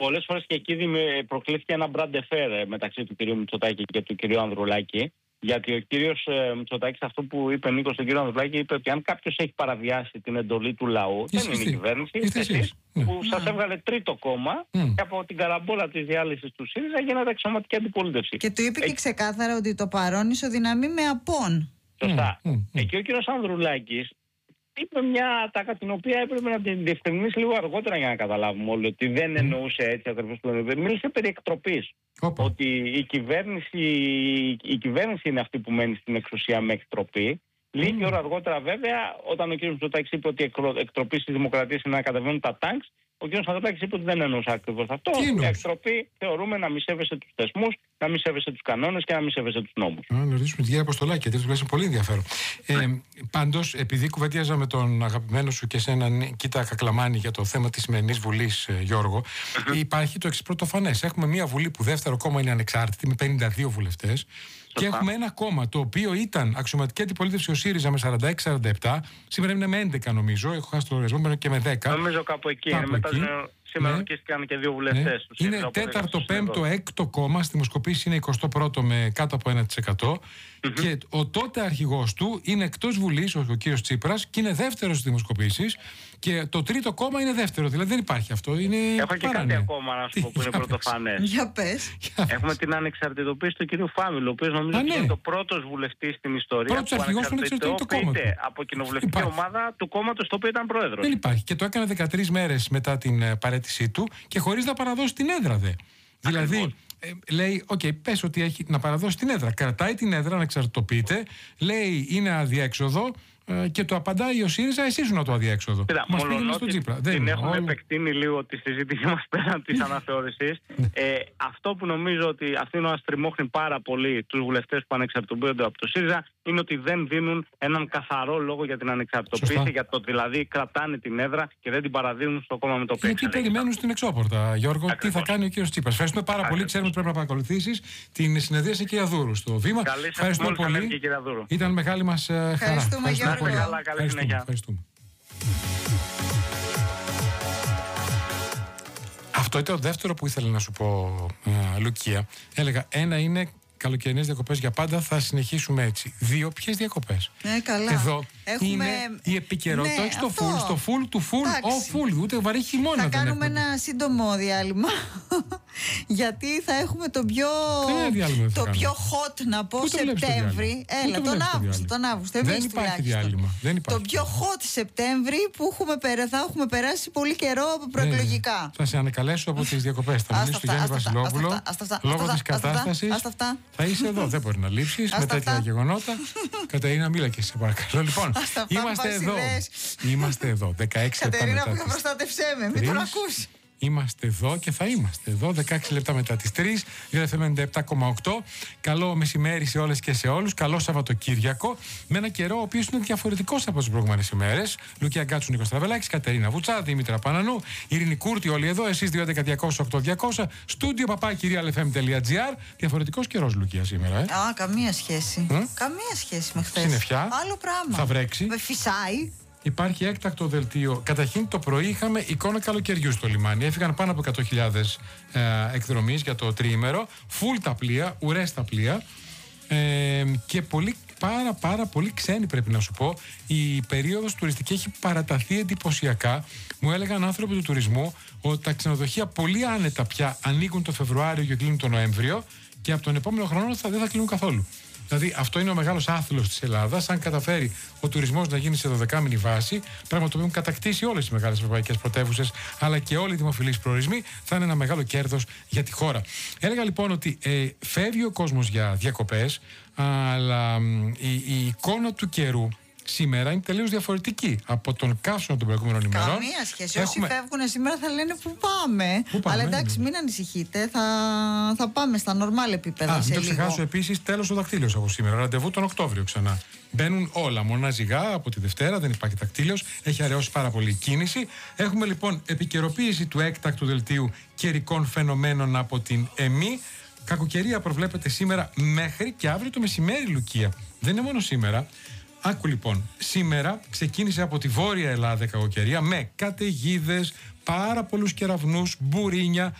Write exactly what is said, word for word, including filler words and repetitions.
πολλές φορές και εκεί προκλήθηκε ένα μπραντεφέρ μεταξύ του κυρίου Μητσοτάκη και του κυρίου Ανδρουλάκη. Γιατί ο κύριος ε, Μητσοτάκης, αυτό που είπε Νίκος στον κύριο Ανδρουλάκη, είπε ότι αν κάποιος έχει παραβιάσει την εντολή του λαού, Είστε δεν είναι η κυβέρνηση, είστε εσείς ναι. που mm. σας έβγαλε τρίτο κόμμα mm. και από την καραμπόλα της διάλυσης του ΣΥΡΙΖΑ γίνατε αξιωματική αντιπολίτευση. Και του είπε ε... και ξεκάθαρα ότι το παρόν ισοδυναμεί με απόν. Σωστά. Mm. Mm. Εκεί ο κύριος Ανδρουλάκης είπε μια τάκα την οποία έπρεπε να την διευκρινίσει λίγο αργότερα για να καταλάβουμε όλοι ότι δεν εννοούσε έτσι ακριβώς που εννοούσε. Μίλησε περί εκτροπής. Οπα. Ότι η κυβέρνηση, η κυβέρνηση είναι αυτή που μένει στην εξουσία με εκτροπή. Λίγη mm. ώρα αργότερα, βέβαια, όταν ο κ. Μητσοτάκης είπε ότι η εκτροπή στη δημοκρατία είναι να κατεβαίνουν τα τάγκς, ο κ. Ανδρουλάκης είπε ότι δεν εννοούσε ακριβώς αυτό. Η εκτροπή θεωρούμε να μη σέβεσαι τους θεσμούς, να μη σέβεσαι τους κανόνες και να μη σέβεσαι τους νόμους. Να ρωτήσουμε την κυρία Αποστολάκη, γιατί τουλάχιστον πολύ ενδιαφέρον. Ε, πάντως, επειδή κουβεντίαζα με τον αγαπημένο σου και εσέναν Κίτα Κακλαμάνη για το θέμα της σημερινής Βουλής, Γιώργο, υπάρχει το εξής πρωτοφανές. Έχουμε μια Βουλή που δεύτερο κόμμα είναι ανεξάρτητη με πενήντα δύο βουλευτές. Και έχουμε ένα κόμμα το οποίο ήταν αξιωματική αντιπολίτευση ο ΣΥΡΙΖΑ με σαράντα έξι σαράντα επτά. Σήμερα είναι με έντεκα νομίζω. Έχω χάσει το λογαριασμό, και με δέκα. Νομίζω κάπου εκεί. Κάπου είναι. εκεί. Μετά σήμερα ναι. και και δύο βουλευτές. Ναι. Είναι τέταρτο, πέμπτο, έκτο κόμμα. Στη δημοσκοπήση είναι εικοστό πρώτο με κάτω από ένα τοις εκατό. Mm-hmm. Και ο τότε αρχηγός του είναι εκτός Βουλής, ο, ο κύριος Τσίπρας, και είναι δεύτερος στις δημοσκοπήσεις. Και το τρίτο κόμμα είναι δεύτερο. Δηλαδή δεν υπάρχει αυτό. Είναι Έχω και κάτι ακόμα να σου πω που είναι πρωτοφανές. Για πες. Έχουμε την ανεξαρτητοποίηση του κυρίου Φάμιλου, ο οποίος νομίζω ότι είναι το πρώτος βουλευτής στην ιστορία πρώτος που ανεξαρτητοποιείται από κοινοβουλευτική ομάδα του κόμματος το οποίο ήταν πρόεδρος. Δεν υπάρχει. Και το έκανε δεκατρείς μέρες μετά την παραίτησή του και χωρίς να παραδώσει την έδρα δε. Δηλαδή, ε, λέει, οκ, okay, πες ότι έχει να παραδώσει την έδρα. Κρατάει την έδρα, ανεξαρτητοποιείται, λέει είναι αδιέξοδο ε, και το απαντάει ο ΣΥΡΙΖΑ, εσύ ήσουν το αδιέξοδο. Κοίτα, μας πήγαινε στον Τσίπρα. Την Δεν έχουμε όλο... επεκτείνει λίγο τη συζήτηση μας πέραν της αναθεώρησης. ε, αυτό που νομίζω ότι αυτήν να στριμώχνει πάρα πολύ τους βουλευτές που ανεξαρτητοποιούνται από το ΣΥΡΙΖΑ είναι ότι δεν δίνουν έναν καθαρό λόγο για την ανεξαρτητοποίηση. Σωστά. Για το ότι δηλαδή κρατάνε την έδρα και δεν την παραδίνουν στο κόμμα με το οποίο γιατί περιμένουν στην εξώπορτα, Γιώργο, ακριβώς. Τι θα κάνει ο κύριος Τσίπρας. Ευχαριστούμε πάρα Ακριβώς. πολύ. Ξέρουμε ότι πρέπει να παρακολουθήσεις την συνεδρίαση κυρία Δούρου στο βήμα. Καλή Ευχαριστούμε πολύ. Και κυρία Δούρου. Ήταν μεγάλη μας χαρά. Ευχαριστούμε, Ευχαριστούμε πολύ. Καλά, καλή συνέχεια. Ευχαριστούμε. Αυτό ήταν το δεύτερο που ήθελα να σου πω, ε, Λουκία. Έλεγα, ένα είναι καλοκαιρινές διακοπές για πάντα, θα συνεχίσουμε έτσι. Δύο, ποιες διακοπές? Ε, καλά. Εδώ Έχουμε... είναι η επικαιρότητα, ναι, όχι στο αυτό. full, στο full του full, ο full, ούτε βαρύ χειμώνα. Θα δεν κάνουμε έχουμε. ένα σύντομο διάλειμμα, γιατί θα έχουμε το πιο, το πιο hot, να πω, Σεπτέμβρη. Έλα, τον Αύγουστο, τον Αύγουστο. Δεν υπάρχει διάλειμμα. Δεν υπάρχει. Το πιο hot Σεπτέμβρη που έχουμε, θα έχουμε περάσει πολύ καιρό από προεκλογικά. Θα σε ανακαλέσω από τις διακοπές. Θα μιλήσω στο Γιάννη Βασιλόπουλο. Λόγω της κατάστασης θα είσαι εδώ. Δεν μπορεί να λείψεις με τέτοια γεγονότα. Κατερίνα, μίλα και σε παρακαλώ. Λοιπόν, είμαστε εδώ. Είμαστε εδώ. δεκαέξι λεπτά μετά. Κατερίνα, προστάτευσέ με, μην τον ακούς. Είμαστε εδώ και θα είμαστε εδώ δεκαέξι λεπτά μετά τις τρεις. Ρ Εφ Εμ ενενήντα επτά κόμμα οκτώ. Καλό μεσημέρι σε όλες και σε όλους. Καλό Σαββατοκύριακο. Με ένα καιρό ο οποίος είναι διαφορετικός από τις προηγούμενες ημέρες. Λουκία Γκάτσου, Νίκος Τραβελάκης, Κατερίνα Βουτσά, Δήμητρα Πανανού, Ειρήνη Κούρτη, όλοι εδώ. Εσείς δύο έντεκα διακόσια οκτώ διακόσια. Στούντιο παπάκι realfm τελεία τζι άρ. Διαφορετικός καιρός, Λουκία, σήμερα. Ε? Α, καμία σχέση. Mm? Καμία σχέση με χθες. Συννεφιά. Άλλο πράγμα. Θα βρέξει. Με φυσάει. Υπάρχει έκτακτο δελτίο. Καταρχήν το πρωί είχαμε εικόνα καλοκαιριού στο λιμάνι. Έφυγαν πάνω από εκατό χιλιάδες ε, εκδρομείς για το τριήμερο. Φουλ τα πλοία, ουρές τα πλοία. Ε, και πολύ, πάρα πάρα πολύ ξένοι, πρέπει να σου πω. Η περίοδος τουριστική έχει παραταθεί εντυπωσιακά. Μου έλεγαν άνθρωποι του τουρισμού ότι τα ξενοδοχεία πολύ άνετα πια ανοίγουν το Φεβρουάριο και κλείνουν το Νοέμβριο και από τον επόμενο χρόνο θα, δεν θα κλείνουν καθόλου. Δηλαδή, αυτό είναι ο μεγάλος άθλος της Ελλάδας. Αν καταφέρει ο τουρισμός να γίνει σε δωδεκάμηνη βάση, πράγμα το οποίο έχουν κατακτήσει όλες οι μεγάλες ευρωπαϊκές πρωτεύουσες, αλλά και όλοι οι δημοφιλείς προορισμοί, θα είναι ένα μεγάλο κέρδος για τη χώρα. Έλεγα λοιπόν ότι ε, φεύγει ο κόσμος για διακοπές, αλλά ε, η, η εικόνα του καιρού σήμερα είναι τελείως διαφορετική από τον καύσωνα των προηγούμενων ημερών. Καμία σχέση. Έχουμε... Όσοι φεύγουν σήμερα θα λένε πού πάμε. Πού πάμε. Αλλά εντάξει, μην ανησυχείτε. Θα, θα πάμε στα νορμάλ επίπεδα. Α, σε μην το λίγο. ξεχάσω επίσης, τέλος ο δακτύλιος από σήμερα. Ραντεβού τον Οκτώβριο ξανά. Μπαίνουν όλα μοναζιγά από τη Δευτέρα, δεν υπάρχει δακτύλιος. Έχει αραιώσει πάρα πολύ η κίνηση. Έχουμε λοιπόν επικαιροποίηση του έκτακτου δελτίου καιρικών φαινομένων από την ΕΜΗ. Κακοκαιρία προβλέπεται σήμερα μέχρι και αύριο το μεσημέρι, Λουκία. Δεν είναι μόνο σήμερα. Άκου λοιπόν, σήμερα ξεκίνησε από τη Βόρεια Ελλάδα η κακοκαιρία με καταιγίδες, πάρα πολλούς κεραυνούς, μπουρίνια,